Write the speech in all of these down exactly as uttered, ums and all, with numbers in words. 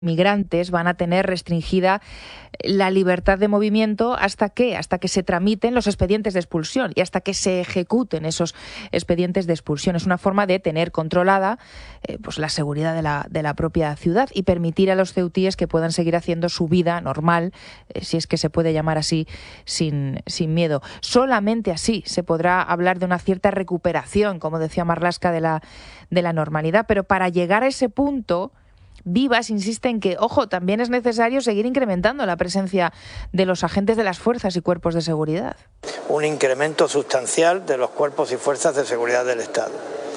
migrantes van a tener restringida la libertad de movimiento hasta que hasta que se tramiten los expedientes de expulsión y hasta que se ejecuten esos expedientes de expulsión. Es una forma de tener controlada eh, pues la seguridad de la, de la propia ciudad y permitir a los ceutíes que puedan seguir haciendo su vida normal, eh, si es que se puede llamar así, sin, sin miedo. Solamente así se podrá hablar de una cierta recuperación, como decía Marlaska, de la, de la normalidad. Pero para llegar a ese punto, Vivas insiste en que, ojo, también es necesario seguir incrementando la presencia de los agentes de las fuerzas y cuerpos de seguridad. Un incremento sustancial de los cuerpos y fuerzas de seguridad del Estado.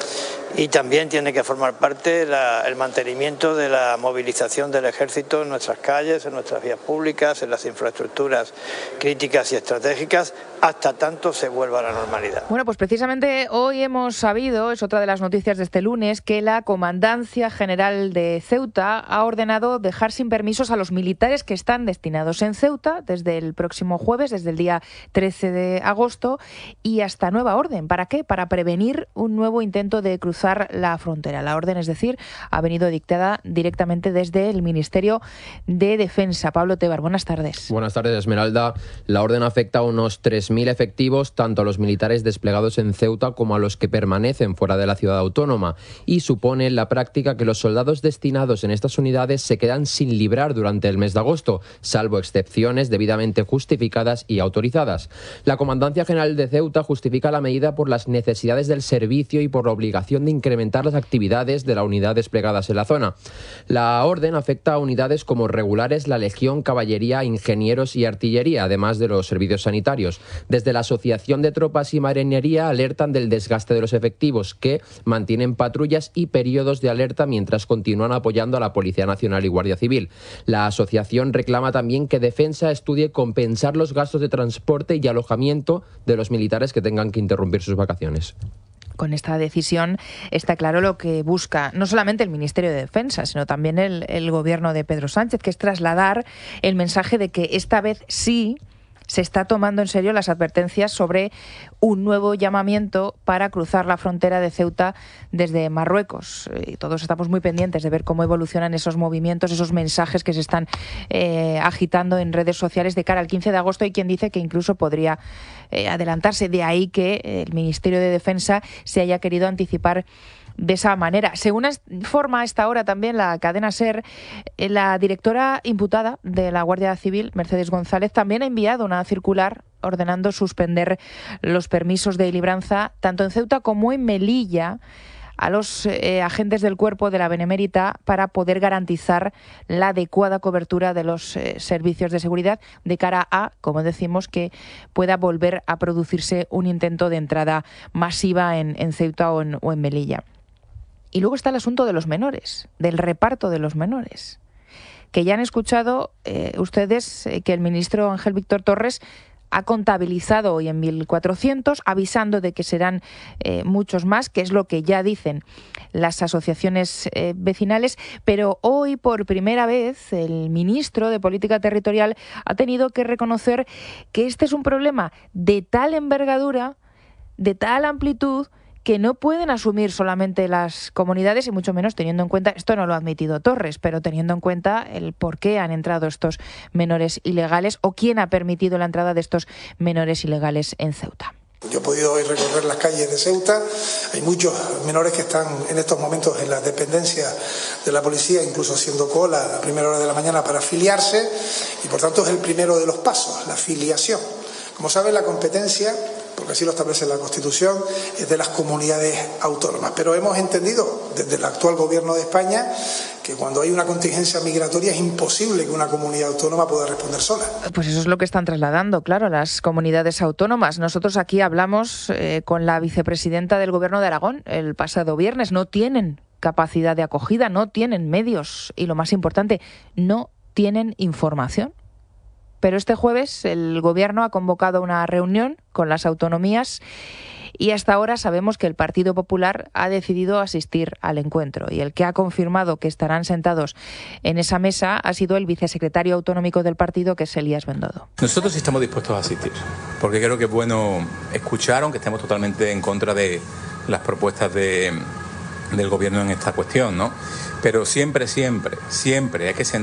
Y también tiene que formar parte la, el mantenimiento de la movilización del Ejército en nuestras calles, en nuestras vías públicas, en las infraestructuras críticas y estratégicas, hasta tanto se vuelva a la normalidad. Bueno, pues precisamente hoy hemos sabido, es otra de las noticias de este lunes, que la Comandancia General de Ceuta ha ordenado dejar sin permisos a los militares que están destinados en Ceuta desde el próximo jueves, desde el día trece de agosto, y hasta nueva orden. ¿Para qué? Para prevenir un nuevo intento de cruzar la frontera. La orden, es decir, ha venido dictada directamente desde el Ministerio de Defensa. Pablo Tebar, buenas tardes. Buenas tardes, Esmeralda. La orden afecta a unos tres mil efectivos, tanto a los militares desplegados en Ceuta como a los que permanecen fuera de la ciudad autónoma, y supone en la práctica que los soldados destinados en estas unidades se quedan sin librar durante el mes de agosto, salvo excepciones debidamente justificadas y autorizadas. La Comandancia General de Ceuta justifica la medida por las necesidades del servicio y por la obligación de incrementar las actividades de la unidad desplegadas en la zona. La orden afecta a unidades como regulares, la Legión, Caballería, Ingenieros y Artillería, además de los servicios sanitarios. Desde la Asociación de Tropas y Marinería alertan del desgaste de los efectivos, que mantienen patrullas y periodos de alerta mientras continúan apoyando a la Policía Nacional y Guardia Civil. La asociación reclama también que Defensa estudie compensar los gastos de transporte y alojamiento de los militares que tengan que interrumpir sus vacaciones. Con esta decisión está claro lo que busca no solamente el Ministerio de Defensa, sino también el, el gobierno de Pedro Sánchez, que es trasladar el mensaje de que esta vez sí se está tomando en serio las advertencias sobre un nuevo llamamiento para cruzar la frontera de Ceuta desde Marruecos. Y todos estamos muy pendientes de ver cómo evolucionan esos movimientos, esos mensajes que se están eh, agitando en redes sociales de cara al quince de agosto. Hay quien dice que incluso podría eh, adelantarse. De ahí que el Ministerio de Defensa se haya querido anticipar de esa manera. Según informa a esta hora también la cadena SER, la directora imputada de la Guardia Civil, Mercedes González, también ha enviado una circular ordenando suspender los permisos de libranza tanto en Ceuta como en Melilla a los eh, agentes del cuerpo de la Benemérita para poder garantizar la adecuada cobertura de los eh, servicios de seguridad de cara a, como decimos, que pueda volver a producirse un intento de entrada masiva en, en Ceuta o en, o en Melilla. Y luego está el asunto de los menores, del reparto de los menores, que ya han escuchado eh, ustedes eh, que el ministro Ángel Víctor Torres ha contabilizado hoy en mil cuatrocientos, avisando de que serán eh, muchos más, que es lo que ya dicen las asociaciones eh, vecinales, pero hoy por primera vez el ministro de Política Territorial ha tenido que reconocer que este es un problema de tal envergadura, de tal amplitud, que no pueden asumir solamente las comunidades y mucho menos teniendo en cuenta, esto no lo ha admitido Torres, pero teniendo en cuenta el por qué han entrado estos menores ilegales o quién ha permitido la entrada de estos menores ilegales en Ceuta. Yo he podido hoy recorrer las calles de Ceuta, hay muchos menores que están en estos momentos en las dependencias de la policía, incluso haciendo cola a primera hora de la mañana para afiliarse, y por tanto es el primero de los pasos, la afiliación. Como saben, la competencia, porque así lo establece la Constitución, es de las comunidades autónomas. Pero hemos entendido desde el actual Gobierno de España que cuando hay una contingencia migratoria es imposible que una comunidad autónoma pueda responder sola. Pues eso es lo que están trasladando, claro, las comunidades autónomas. Nosotros aquí hablamos eh, con la vicepresidenta del Gobierno de Aragón el pasado viernes. No tienen capacidad de acogida, no tienen medios y, lo más importante, no tienen información. Pero este jueves el Gobierno ha convocado una reunión con las autonomías y hasta ahora sabemos que el Partido Popular ha decidido asistir al encuentro. Y el que ha confirmado que estarán sentados en esa mesa ha sido el vicesecretario autonómico del partido, que es Elías Bendodo. Nosotros estamos dispuestos a asistir, porque creo que es bueno escuchar, aunque estemos totalmente en contra de las propuestas de, del Gobierno en esta cuestión, ¿no? Pero siempre, siempre, siempre hay que